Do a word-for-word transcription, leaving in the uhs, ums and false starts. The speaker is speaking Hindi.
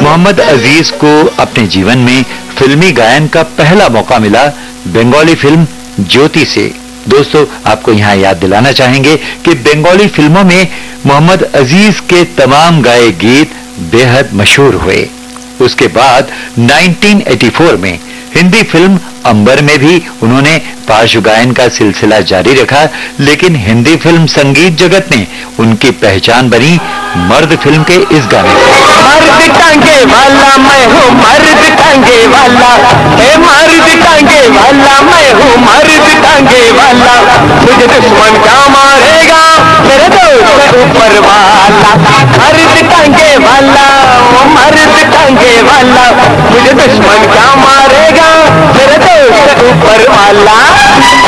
मोहम्मद अजीज को अपने जीवन में फिल्मी गायन का पहला मौका मिला बंगाली फिल्म ज्योति से। दोस्तों, आपको यहाँ याद दिलाना चाहेंगे कि बंगाली फिल्मों में मोहम्मद अजीज के तमाम गाए गीत बेहद मशहूर हुए। उसके बाद उन्नीस सौ चौरासी में हिंदी फिल्म अंबर में भी उन्होंने पार्श्व गायन का सिलसिला जारी रखा, लेकिन हिंदी फिल्म संगीत जगत ने उनकी पहचान बनी मर्द फिल्म के इस गाने से। मर्द टांगे वाला मैं हूँ, मर्द टांगे वाला, हे मर्द टांगे वाला मैं हूँ, मर्द टांगे वाला, मुझे दुश्मन क्या मारेगा मेरे दोस्त ऊपर वाला। मर्द टांगे वाला, वो मर्द टांगे वाला, मुझे दुश्मन क्या मारेगा मेरे दोस्त ऊपर वाला।